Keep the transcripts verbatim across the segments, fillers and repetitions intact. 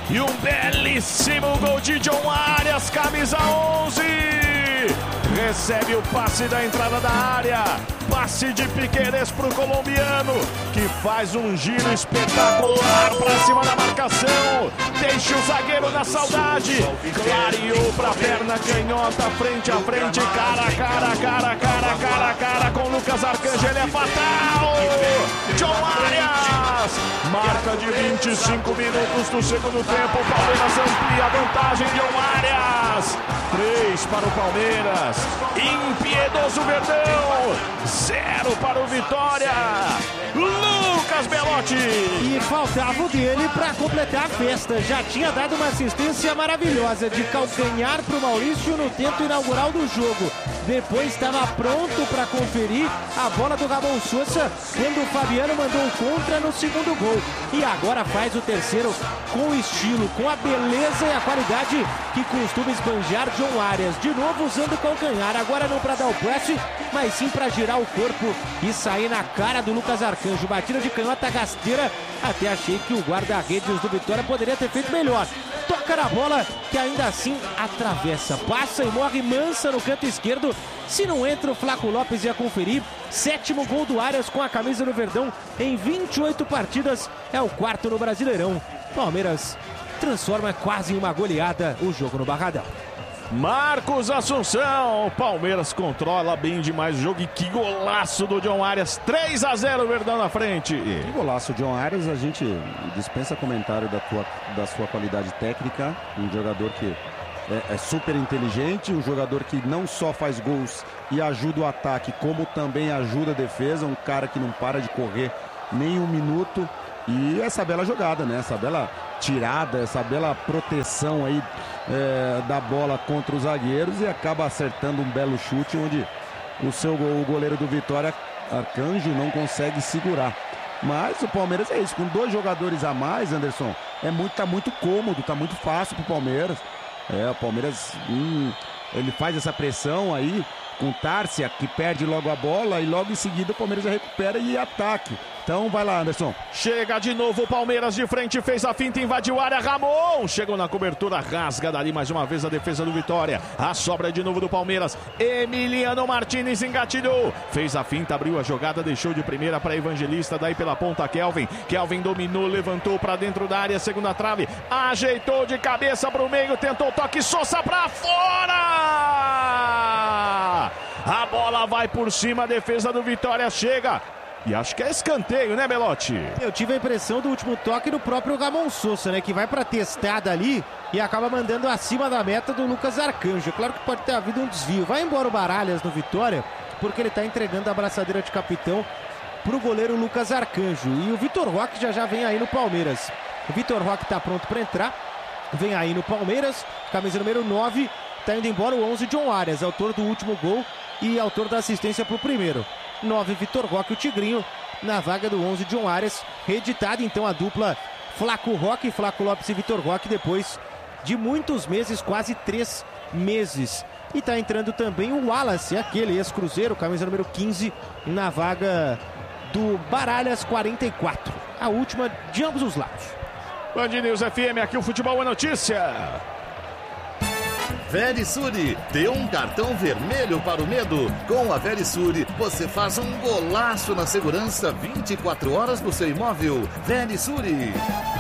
E um belíssimo gol de John Arias, camisa onze. Recebe o passe da entrada da área. Passe de Piquerez para o colombiano, que faz um giro espetacular para cima da marcação. Deixa o zagueiro na saudade. Clareou para a perna canhota, frente a frente, cara a cara, cara a cara, cara a cara com Lucas Arcanjo. Ele é fatal. John Arias. Marca de vinte e cinco minutos do segundo tempo. O Palmeiras amplia a vantagem. John Arias. Três para o Palmeiras. Impiedoso Verdão. Zero para o Vitória. Lucas Belotti. E faltava o dele para completar a festa. Já tinha dado uma assistência maravilhosa de calcanhar para o Maurício no tento inaugural do jogo. Depois estava pronto para conferir a bola do Ramon Sousa quando o Fabiano mandou o contra no segundo gol. E agora faz o terceiro com estilo, com a beleza e a qualidade que costuma esbanjar John Arias. De novo usando o calcanhar, agora não para dar o passe, mas sim para girar o corpo e sair na cara do Lucas Arcanjo. Batida de canhota rasteira, até achei que o guarda-redes do Vitória poderia ter feito melhor. Toca na bola, que ainda assim atravessa, passa e morre mansa no canto esquerdo. Se não entra, o Flaco Lopes ia conferir. Sétimo gol do Arias com a camisa do Verdão em vinte e oito partidas. É o quarto no Brasileirão. Palmeiras transforma quase em uma goleada o jogo no Barradão. Marcos Assunção, Palmeiras controla bem demais o jogo e que golaço do John Arias, três a zero, Verdão na frente. Que golaço, John Arias, a gente dispensa comentário da, tua, da sua qualidade técnica, um jogador que é, é super inteligente, um jogador que não só faz gols e ajuda o ataque, como também ajuda a defesa, um cara que não para de correr nem um minuto. E essa bela jogada, né? Essa bela tirada, essa bela proteção aí é, da bola contra os zagueiros e acaba acertando um belo chute onde o seu o goleiro do Vitória, Arcanjo, não consegue segurar. Mas o Palmeiras é isso, com dois jogadores a mais, Anderson, é muito, tá muito cômodo, tá muito fácil pro Palmeiras. É, o Palmeiras, hum, ele faz essa pressão aí com Tárcia, que perde logo a bola e logo em seguida o Palmeiras recupera e ataque. Então vai lá, Anderson. Chega de novo o Palmeiras de frente, fez a finta, invadiu a área, Ramon chegou na cobertura, rasga dali mais uma vez a defesa do Vitória. A sobra de novo do Palmeiras, Emiliano Martinez engatilhou, fez a finta, abriu a jogada, deixou de primeira para Evangelista, daí pela ponta Kelvin. Kelvin dominou, levantou para dentro da área, segunda trave, ajeitou de cabeça para o meio, tentou toque, Sousa para fora! A bola vai por cima, a defesa do Vitória chega. E acho que é escanteio, né, Belotti? Eu tive a impressão do último toque do próprio Ramon Sousa, né? Que vai pra testada ali e acaba mandando acima da meta do Lucas Arcanjo. Claro que pode ter havido um desvio. Vai embora o Baralhas no Vitória, porque ele tá entregando a abraçadeira de capitão pro goleiro Lucas Arcanjo. E o Vitor Roque já já vem aí no Palmeiras. O Vitor Roque tá pronto pra entrar. Vem aí no Palmeiras, camisa número nove. Tá indo embora o onze, John Arias, autor do último gol e autor da assistência pro primeiro. nove, Vitor Roque, o Tigrinho, na vaga do onze, John Arias. Reeditada então a dupla Flaco Roque, Flaco Lopes e Vitor Roque, depois de muitos meses, quase três meses. E tá entrando também o Wallace, aquele ex-cruzeiro, camisa número quinze, na vaga do Baralhas, quarenta e quatro. A última de ambos os lados. Band News F M, aqui o futebol é notícia. Verisure, dê um cartão vermelho para o medo. Com a Verisure, você faz um golaço na segurança vinte e quatro horas do seu imóvel. Verisure.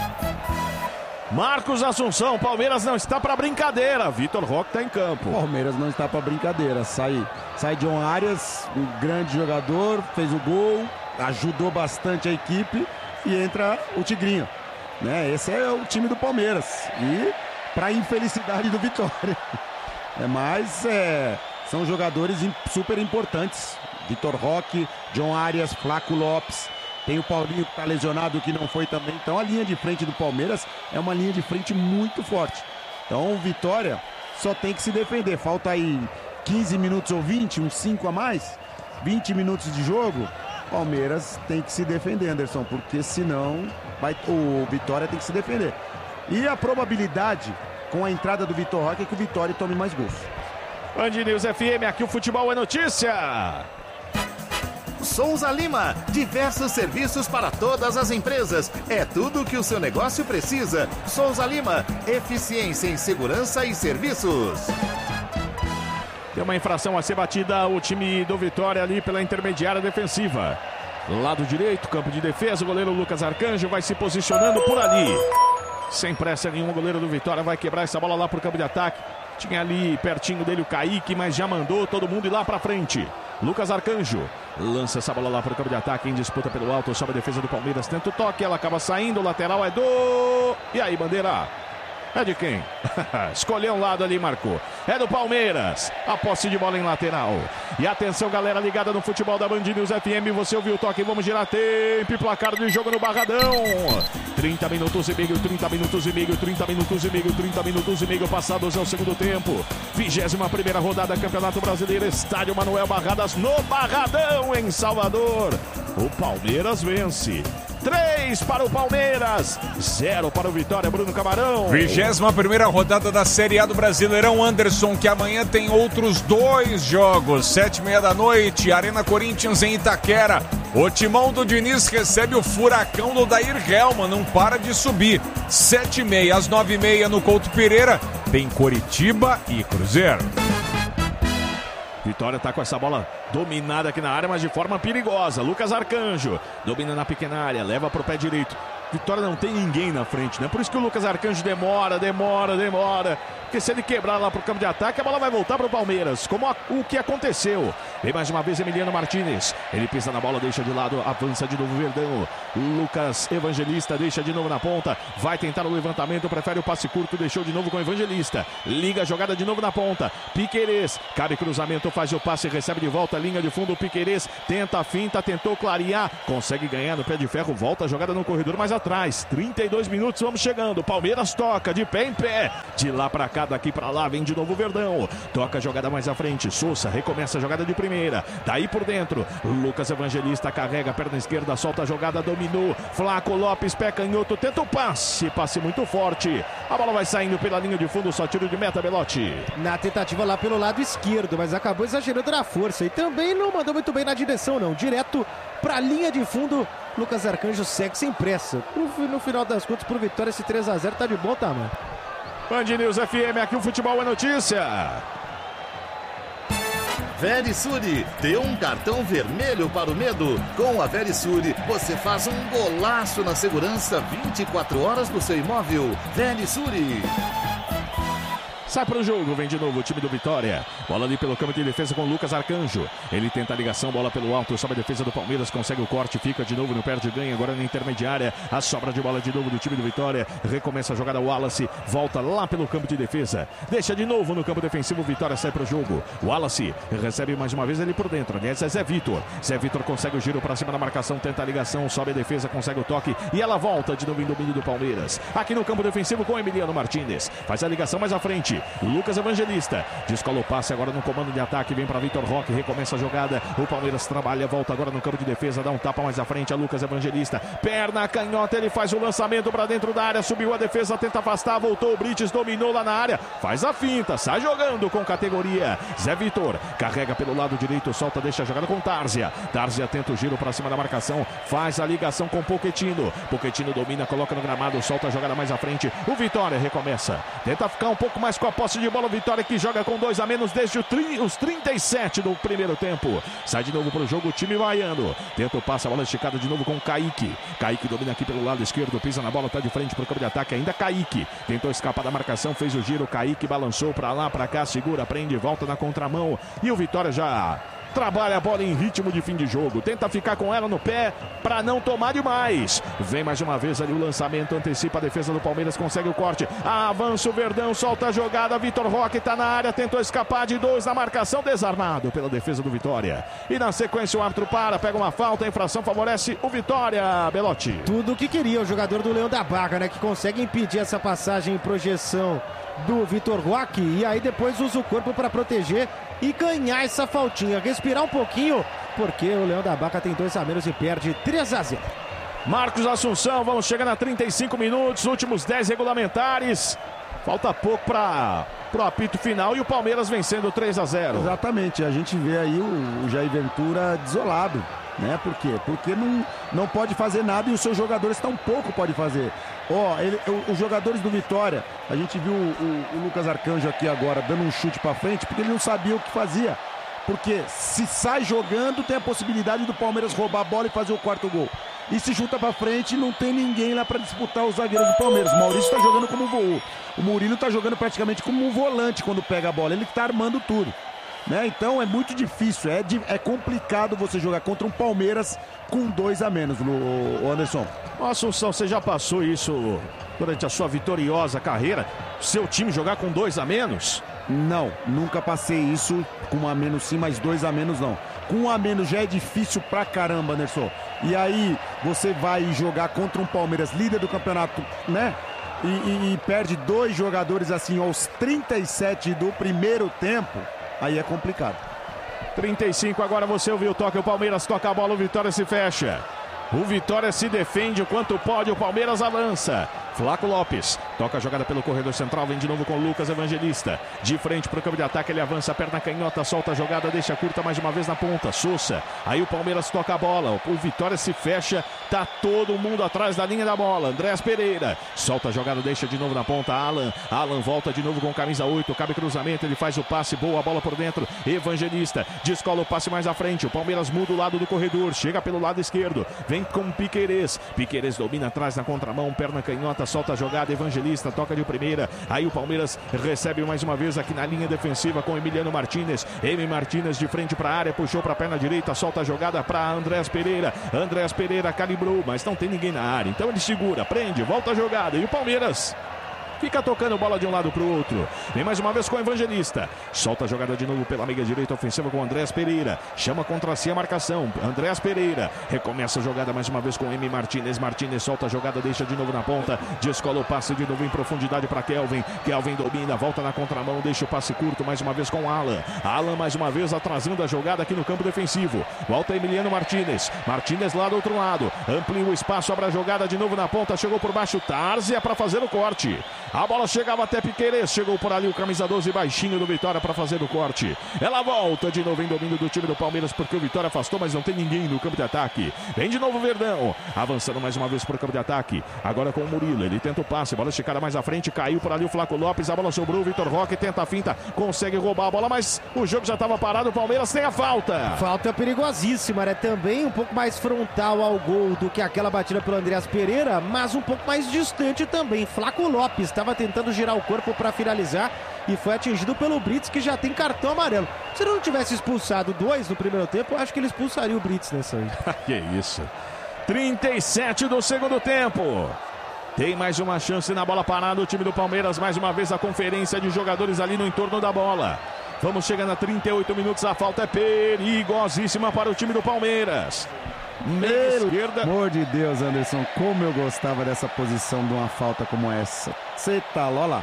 Marcos Assunção, Palmeiras não está para brincadeira. Vitor Roque está em campo. Palmeiras não está para brincadeira. Sai, sai John Arias, um grande jogador, fez o gol, ajudou bastante a equipe e entra o Tigrinho. Né? Esse é o time do Palmeiras. E para infelicidade do Vitória. É, mas é, são jogadores super importantes. Vitor Roque, John Arias, Flaco Lopes. Tem o Paulinho que está lesionado, que não foi também. Então a linha de frente do Palmeiras é uma linha de frente muito forte. Então o Vitória só tem que se defender. Falta aí quinze minutos ou vinte, uns cinco a mais. vinte minutos de jogo. Palmeiras tem que se defender, Anderson, porque senão vai, o Vitória tem que se defender. E a probabilidade com a entrada do Vitor Roque é que o Vitória tome mais gols. Band News F M, aqui o futebol é notícia. Souza Lima, diversos serviços para todas as empresas. É tudo o que o seu negócio precisa. Souza Lima, eficiência em segurança e serviços. Tem uma infração a ser batida, o time do Vitória ali pela intermediária defensiva. Lado direito, campo de defesa, o goleiro Lucas Arcanjo vai se posicionando por ali. Sem pressa nenhuma, o goleiro do Vitória vai quebrar essa bola lá pro campo de ataque. Tinha ali pertinho dele o Kaique, mas já mandou todo mundo ir lá pra frente. Lucas Arcanjo lança essa bola lá pro campo de ataque, em disputa pelo alto, sobe a defesa do Palmeiras, tenta o toque, ela acaba saindo, o lateral é do... E aí, bandeira? É de quem? Escolheu um lado ali e marcou. É do Palmeiras. A posse de bola em lateral. E atenção, galera ligada no futebol da Band News F M. Você ouviu o toque, vamos girar tempo e placar do jogo no Barradão. trinta minutos e meio, trinta minutos e meio, trinta minutos e meio, trinta minutos e meio passados ao segundo tempo. vigésima primeira rodada, Campeonato Brasileiro, Estádio Manuel Barradas, no Barradão, em Salvador. O Palmeiras vence. três para o Palmeiras, zero para o Vitória, Bruno Camarão. vigésima primeira rodada da Série A do Brasileirão, Anderson, que amanhã tem outros dois jogos. Sete e meia da noite, Arena Corinthians em Itaquera. O timão do Diniz recebe o furacão do Dair Helman, não para de subir. Sete e meia, às nove e meia no Couto Pereira, tem Coritiba e Cruzeiro. Vitória tá com essa bola dominada aqui na área, mas de forma perigosa. Lucas Arcanjo domina na pequena área, leva pro pé direito. Vitória não tem ninguém na frente, né? Por isso que o Lucas Arcanjo demora, demora, demora. Porque se ele quebrar lá pro campo de ataque, a bola vai voltar pro Palmeiras, como a, o que aconteceu. Vem mais uma vez Emiliano Martinez. Ele pisa na bola, deixa de lado, avança de novo o Verdão. Lucas Evangelista deixa de novo na ponta. Vai tentar o levantamento, prefere o passe curto, deixou de novo com o Evangelista. Liga a jogada de novo na ponta. Piquerez, cabe cruzamento, faz o passe, recebe de volta, linha de fundo. O Piquerez tenta a finta, tentou clarear, consegue ganhar no pé de ferro, volta a jogada no corredor mais atrás. trinta e dois minutos, vamos chegando. Palmeiras toca de pé em pé. De lá pra cá, daqui pra lá, vem de novo o Verdão. Toca a jogada mais à frente. Souza recomeça a jogada de primeira. Daí por dentro, Lucas Evangelista carrega a perna esquerda, solta a jogada, dominou. Flaco Lopes, pé canhoto, tenta o passe. Passe muito forte. A bola vai saindo pela linha de fundo, só tiro de meta, Belotti. Na tentativa lá pelo lado esquerdo, mas acabou exagerando na força. E também não mandou muito bem na direção, não. Direto pra linha de fundo. Lucas Arcanjo segue sem pressa. No final das contas, pro Vitória, esse três a zero tá de bom tamanho. Band News F M, aqui o futebol é notícia. Verisure, dê um cartão vermelho para o medo. Com a Verisure, você faz um golaço na segurança vinte e quatro horas do seu imóvel. Verisure. Sai para o jogo, vem de novo o time do Vitória. Bola ali pelo campo de defesa com o Lucas Arcanjo. Ele tenta a ligação, bola pelo alto, sobe a defesa do Palmeiras, consegue o corte, fica de novo no perde ganha, agora na intermediária. A sobra de bola de novo do time do Vitória. Recomeça a jogada, o Wallace volta lá pelo campo de defesa. Deixa de novo no campo defensivo, Vitória sai para o jogo. O Wallace recebe mais uma vez ele por dentro. Aliás, é Zé Vitor. Zé Vitor consegue o giro para cima da marcação, tenta a ligação, sobe a defesa, consegue o toque e ela volta de novo em domínio do Palmeiras. Aqui no campo defensivo com Emiliano Martinez. Faz a ligação mais à frente. Lucas Evangelista descola o passe agora no comando de ataque, vem para Vitor Roque, recomeça a jogada, o Palmeiras trabalha, volta agora no campo de defesa, dá um tapa mais à frente a Lucas Evangelista, perna canhota, ele faz o lançamento para dentro da área, subiu a defesa, tenta afastar, voltou o Brites, dominou lá na área, faz a finta, sai jogando com categoria. Zé Vitor carrega pelo lado direito, solta, deixa a jogada com Tárzia, Tárzia tenta o giro para cima da marcação, faz a ligação com Pochettino, Pochettino domina, coloca no gramado, solta a jogada mais à frente, o Vitória recomeça, tenta ficar um pouco mais com a posse de bola, Vitória que joga com dois a menos desde os trinta e sete do primeiro tempo. Sai de novo pro jogo o time baiano. Tenta o passe, a bola esticada de novo com Kaique. Kaique domina aqui pelo lado esquerdo, pisa na bola, tá de frente pro campo de ataque. Ainda Kaique. Tentou escapar da marcação, fez o giro. Kaique balançou pra lá, pra cá, segura, prende, volta na contramão. E o Vitória já trabalha a bola em ritmo de fim de jogo. Tenta ficar com ela no pé para não tomar demais. Vem mais uma vez ali o lançamento. Antecipa a defesa do Palmeiras. Consegue o corte. Avança o Verdão. Solta a jogada. Vitor Roque tá na área. Tentou escapar de dois na marcação. Desarmado pela defesa do Vitória. E na sequência o árbitro para. Pega uma falta. A infração favorece o Vitória. Belotti. Tudo o que queria o jogador do Leão da Barra, né? Que consegue impedir essa passagem em projeção do Vitor Roque. E aí depois usa o corpo para proteger e ganhar essa faltinha, respirar um pouquinho, porque o Leão da Barra tem dois a menos e perde três a zero. Marcos Assunção, vamos chegando a trinta e cinco minutos, últimos dez regulamentares. Falta pouco para o apito final e o Palmeiras vencendo três a zero. Exatamente, a gente vê aí o, o Jair Ventura desolado, né? Por quê? Porque não, não pode fazer nada e os seus jogadores tão pouco pode fazer. Ó, oh, os jogadores do Vitória, a gente viu o, o, o Lucas Arcanjo aqui agora dando um chute para frente porque ele não sabia o que fazia. Porque se sai jogando, tem a possibilidade do Palmeiras roubar a bola e fazer o quarto gol. E se chuta pra frente, não tem ninguém lá pra disputar os zagueiros do Palmeiras. O Maurício tá jogando como voo. O Murilo tá jogando praticamente como um volante quando pega a bola. Ele tá armando tudo, né? Então é muito difícil, é, é complicado você jogar contra um Palmeiras com dois a menos, o Anderson. Ô, Assunção, você já passou isso durante a sua vitoriosa carreira? Seu time jogar com dois a menos? Não, nunca passei isso com um a menos sim, mas dois a menos não. Com um a menos já é difícil pra caramba, Anderson. E aí você vai jogar contra um Palmeiras líder do campeonato, né? E, e, e perde dois jogadores assim aos trinta e sete do primeiro tempo, aí é complicado. trinta e cinco, agora você ouviu o toque, o Palmeiras toca a bola, o Vitória se fecha. O Vitória se defende o quanto pode, o Palmeiras avança. Flaco Lopes toca a jogada pelo corredor central, vem de novo com o Lucas Evangelista. De frente para o campo de ataque, ele avança, perna canhota, solta a jogada, deixa curta mais uma vez na ponta. Sousa, aí o Palmeiras toca a bola, o Vitória se fecha, tá todo mundo atrás da linha da bola. Andrés Pereira, solta a jogada, deixa de novo na ponta. Alan, Alan volta de novo com camisa oito, cabe cruzamento, ele faz o passe, boa bola por dentro. Evangelista, descola o passe mais à frente, o Palmeiras muda o lado do corredor, chega pelo lado esquerdo, vem com Piquerez, Piquerez domina atrás na contramão, perna canhota, solta a jogada, Evangelista toca de primeira, aí o Palmeiras recebe mais uma vez aqui na linha defensiva com Emiliano Martínez, M. Martínez de frente para a área, puxou para a perna direita, solta a jogada para Andrés Pereira, Andrés Pereira calibrou, mas não tem ninguém na área, então ele segura, prende, volta a jogada e o Palmeiras fica tocando bola de um lado para o outro. Vem mais uma vez com o Evangelista. Solta a jogada de novo pela meia direita ofensiva com o Andrés Pereira. Chama contra si a marcação. Andrés Pereira. Recomeça a jogada mais uma vez com o M. Martínez. Martínez solta a jogada, deixa de novo na ponta. Descola o passe de novo em profundidade para Kelvin. Kelvin domina, volta na contramão, deixa o passe curto mais uma vez com o Alan. Alan mais uma vez atrasando a jogada aqui no campo defensivo. Volta Emiliano Martínez. Martínez lá do outro lado. Amplia o espaço, abre a jogada de novo na ponta. Chegou por baixo Tárzia para fazer o corte. A bola chegava até Piquerez, chegou por ali o camisa doze baixinho do Vitória para fazer o corte. Ela volta de novo em domínio do time do Palmeiras porque o Vitória afastou, mas não tem ninguém no campo de ataque. Vem de novo o Verdão, avançando mais uma vez para o campo de ataque. Agora com o Murilo, ele tenta o passe, bola esticada mais à frente, caiu por ali o Flaco Lopes, a bola sobrou, o Vitor Roque tenta a finta, consegue roubar a bola, mas o jogo já estava parado, o Palmeiras tem a falta. Falta perigosíssima, né? Também um pouco mais frontal ao gol do que aquela batida pelo Andrés Pereira, mas um pouco mais distante também. Flaco Lopes estava tentando girar o corpo para finalizar e foi atingido pelo Brits, que já tem cartão amarelo. Se ele não tivesse expulsado dois no primeiro tempo, eu acho que ele expulsaria o Brits nessa aí. Que isso. trinta e sete do segundo tempo. Tem mais uma chance na bola parada o time do Palmeiras, mais uma vez a conferência de jogadores ali no entorno da bola. Vamos chegando a trinta e oito minutos, a falta é perigosíssima para o time do Palmeiras. Meu esquerda. Amor de Deus, Anderson, como eu gostava dessa posição de uma falta como essa. Você tá, olha lá.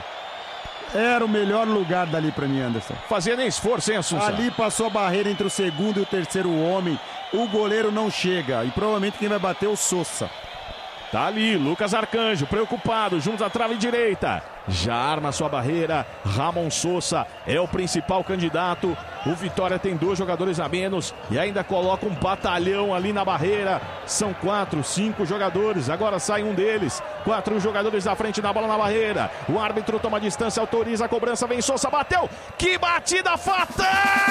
Era o melhor lugar dali pra mim, Anderson. Fazia nem esforço, hein, Assunção? Ali passou a barreira entre o segundo e o terceiro homem. O goleiro não chega e provavelmente quem vai bater é o Sousa. Tá ali, Lucas Arcanjo, preocupado, junto à trave direita. Já arma sua barreira, Ramon Sousa é o principal candidato. O Vitória tem dois jogadores a menos e ainda coloca um batalhão ali na barreira. São quatro, cinco jogadores, agora sai um deles. Quatro jogadores à frente na bola na barreira. O árbitro toma distância, autoriza a cobrança, vem Sousa, bateu. Que batida fatal!